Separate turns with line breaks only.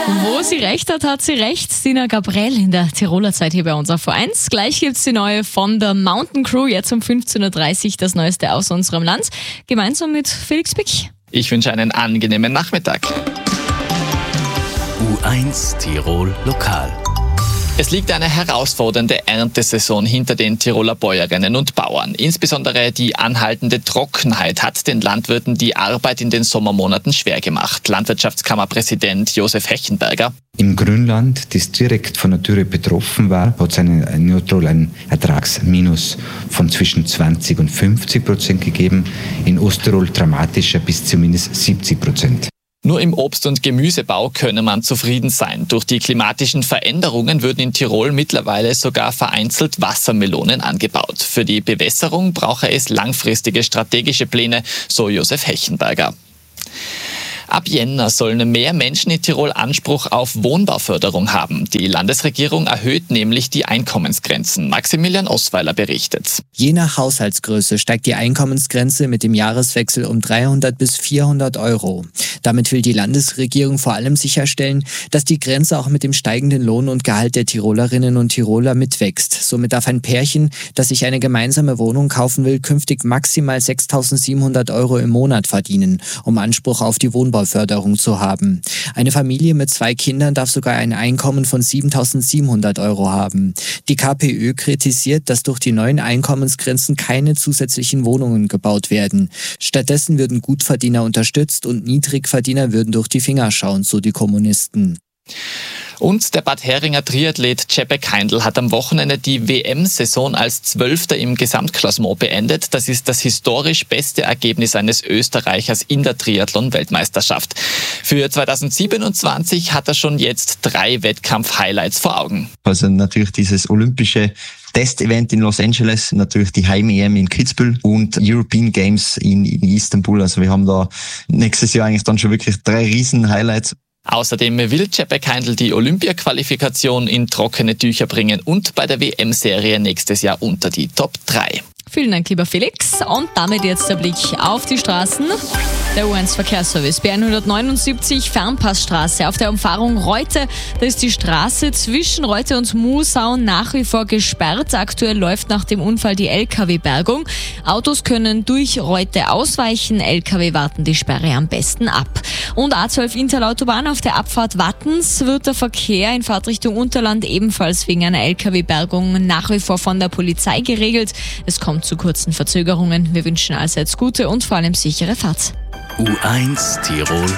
Wo sie recht hat, hat sie recht. Sina Gabriel in der Tiroler Zeit hier bei uns auf V1. Gleich gibt's die neue von der Mountain Crew, jetzt um 15.30 Uhr das Neueste aus unserem Land, gemeinsam mit Felix Pick.
Ich wünsche einen angenehmen Nachmittag.
U1 Tirol Lokal.
Es liegt eine herausfordernde Erntesaison hinter den Tiroler Bäuerinnen und Bauern. Insbesondere die anhaltende Trockenheit hat den Landwirten die Arbeit in den Sommermonaten schwer gemacht. Landwirtschaftskammerpräsident Josef Hechenberger.
Im Grünland, das direkt von der Dürre betroffen war, hat es in Nordtirol ein Ertragsminus von zwischen 20% und 50% gegeben. In Osttirol dramatischer bis zumindest 70%.
Nur im Obst- und Gemüsebau könne man zufrieden sein. Durch die klimatischen Veränderungen würden in Tirol mittlerweile sogar vereinzelt Wassermelonen angebaut. Für die Bewässerung brauche es langfristige strategische Pläne, so Josef Hechenberger. Ab Jänner sollen mehr Menschen in Tirol Anspruch auf Wohnbauförderung haben. Die Landesregierung erhöht nämlich die Einkommensgrenzen. Maximilian Osweiler berichtet.
Je nach Haushaltsgröße steigt die Einkommensgrenze mit dem Jahreswechsel um 300 bis 400 Euro. Damit will die Landesregierung vor allem sicherstellen, dass die Grenze auch mit dem steigenden Lohn und Gehalt der Tirolerinnen und Tiroler mitwächst. Somit darf ein Pärchen, das sich eine gemeinsame Wohnung kaufen will, künftig maximal 6.700 Euro im Monat verdienen, um Anspruch auf die Wohnbauförderung zu haben. Eine Familie mit 2 Kindern darf sogar ein Einkommen von 7.700 Euro haben. Die KPÖ kritisiert, dass durch die neuen Einkommensgrenzen keine zusätzlichen Wohnungen gebaut werden. Stattdessen würden Gutverdiener unterstützt und Niedrigverdiener würden durch die Finger schauen, so die Kommunisten.
Und der Bad Heringer Triathlet Cepek Heindl hat am Wochenende die WM-Saison als 12. im Gesamtklassement beendet. Das ist das historisch beste Ergebnis eines Österreichers in der Triathlon-Weltmeisterschaft. Für 2027 hat er schon jetzt 3 Wettkampf-Highlights vor Augen.
Also natürlich dieses olympische Test-Event in Los Angeles, natürlich die Heim-EM in Kitzbühel und European Games in Istanbul. Also wir haben da nächstes Jahr eigentlich dann schon wirklich 3 Riesen-Highlights.
Außerdem will Cepek Heindl die Olympia-Qualifikation in trockene Tücher bringen und bei der WM-Serie nächstes Jahr unter die Top 3.
Vielen Dank, lieber Felix. Und damit jetzt der Blick auf die Straßen. Der U1 Verkehrsservice B179 Fernpassstraße auf der Umfahrung Reute. Da ist die Straße zwischen Reute und Musau nach wie vor gesperrt. Aktuell läuft nach dem Unfall die LKW-Bergung. Autos können durch Reute ausweichen. LKW warten die Sperre am besten ab. Und A12 Interlautobahn auf der Abfahrt Wattens wird der Verkehr in Fahrtrichtung Unterland ebenfalls wegen einer LKW-Bergung nach wie vor von der Polizei geregelt. Es kommt zu kurzen Verzögerungen. Wir wünschen allseits gute und vor allem sichere Fahrt.
U1 Tirol